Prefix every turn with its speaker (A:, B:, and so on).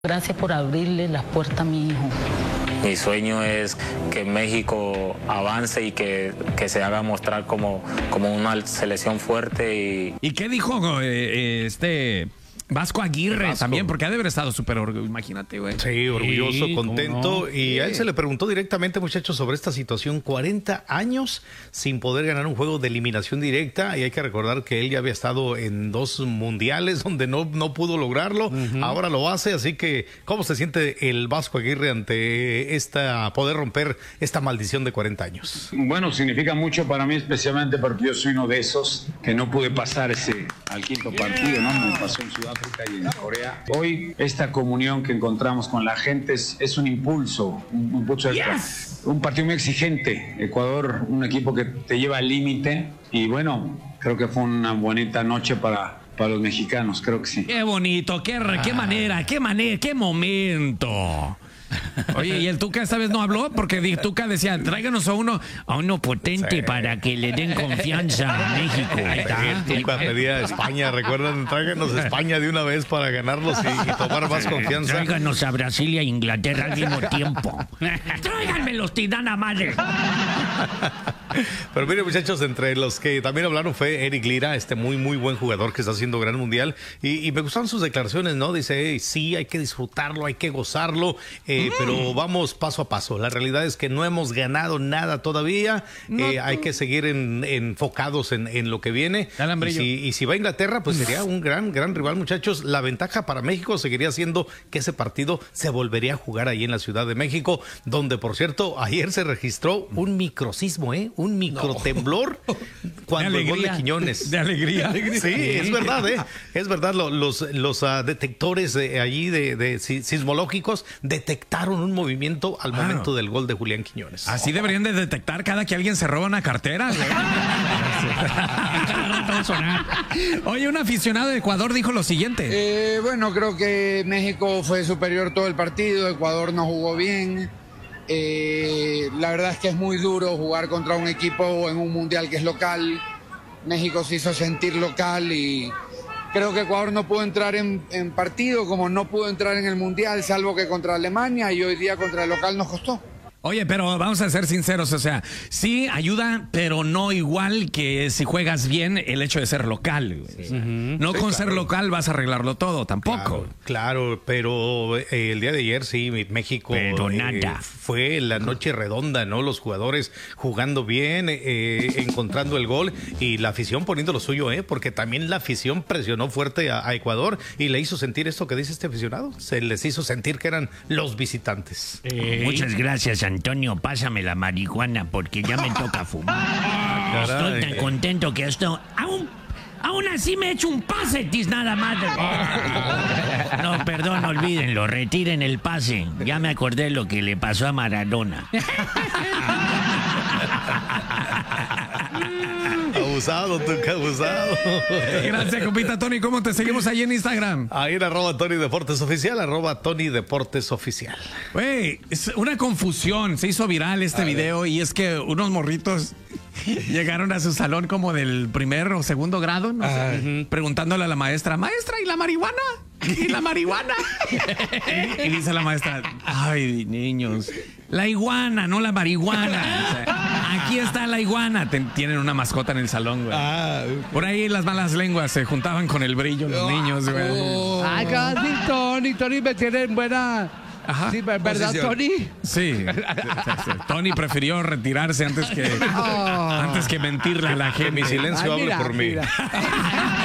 A: Gracias por abrirle las puertas a mi hijo.
B: Mi sueño es que México avance y que se haga mostrar como una selección fuerte.
C: ¿Y qué dijo Vasco Aguirre también? Porque ha de haber estado súper orgulloso, imagínate, güey.
D: Sí, orgulloso, contento.
C: No.
D: Y a él se le preguntó directamente, muchachos, sobre esta situación. 40 años sin poder ganar un juego de eliminación directa. Y hay que recordar que él ya había estado en 2 mundiales donde no pudo lograrlo. Ahora lo hace, así que ¿cómo se siente el Vasco Aguirre ante poder romper esta maldición de 40 años?
E: Bueno, significa mucho para mí, especialmente porque yo soy uno de esos que no pude pasar al quinto partido, ¿no? Me pasó en Sudáfrica y en Corea. Hoy esta comunión que encontramos con la gente es un impulso, un impulso extra. Un partido muy exigente. Ecuador, un equipo que te lleva al límite y bueno, creo que fue una bonita noche para los mexicanos, creo que sí.
C: Qué bonito, qué manera, qué momento. Oye, ¿y el Tuca esta vez no habló? Porque el Tuca decía, tráiganos a uno potente para que le den confianza a México.
D: El Tuca pedía a España, recuerdan, tráiganos a España de una vez para ganarlos y tomar más confianza.
C: Tráiganos a Brasil y a Inglaterra al mismo tiempo. Tráiganmelos, tirana madre.
D: Pero mire, muchachos, entre los que también hablaron fue Eric Lira, muy buen jugador que está haciendo gran mundial, y me gustaron sus declaraciones, ¿no? Dice, sí, hay que disfrutarlo, hay que gozarlo, pero vamos paso a paso. La realidad es que no hemos ganado nada todavía, hay que seguir enfocados en lo que viene. Y si va a Inglaterra, pues sería un gran rival, muchachos. La ventaja para México seguiría siendo que ese partido se volvería a jugar ahí en la Ciudad de México, donde, por cierto, ayer se registró un microsismo, un microtemblor cuando el gol de Quiñones.
C: De alegría.
D: Sí, es verdad, es verdad. Los detectores allí de sismológicos detectaron un movimiento al momento del gol de Julián Quiñones.
C: Así deberían de detectar cada que alguien se roba una cartera. Oye, un aficionado de Ecuador dijo lo siguiente.
F: Bueno, creo que México fue superior todo el partido, Ecuador no jugó bien. La verdad es que es muy duro jugar contra un equipo en un mundial que es local. México se hizo sentir local y creo que Ecuador no pudo entrar en partido como no pudo entrar en el mundial, salvo que contra Alemania, y hoy día contra el local nos costó.
C: Oye, pero vamos a ser sinceros, o sea, sí ayuda, pero no igual que si juegas bien el hecho de ser local. Sí. No con ser local vas a arreglarlo todo, tampoco.
D: Claro, pero el día de ayer sí, México fue la noche redonda, ¿no? Los jugadores jugando bien, encontrando el gol y la afición poniendo lo suyo, porque también la afición presionó fuerte a Ecuador y le hizo sentir esto que dice este aficionado. Se les hizo sentir que eran los visitantes.
G: Muchas gracias, Antonio, pásame la marihuana porque ya me toca fumar. Estoy tan contento que esto... Aún así me he hecho un pase, tiznada madre. No, perdón, olvídenlo, retiren el pase. Ya me acordé lo que le pasó a Maradona.
D: Abusado, Tuca, abusado.
C: Gracias, compita Tony. ¿Cómo te seguimos ahí en Instagram?
D: Ahí en @Tony Deportes Oficial, @Tony Deportes Oficial.
C: Güey, es una confusión. Se hizo viral este video y es que unos morritos llegaron a su salón como del primer o segundo grado, no sé, preguntándole a la maestra, maestra, ¿y la marihuana? ¿Y la marihuana? y dice la maestra, ay, niños, la iguana, no la marihuana. O sea, aquí está la iguana. Tienen una mascota en el salón, güey. Por ahí las malas lenguas se juntaban con el brillo los niños, güey.
H: Ay, casi Tony me tiene en buena...
C: Ajá.
H: Sí, ¿verdad, Tony?
C: Sí. Tony prefirió retirarse antes que mentirle a la gente.
D: Que mi silencio hable por mí.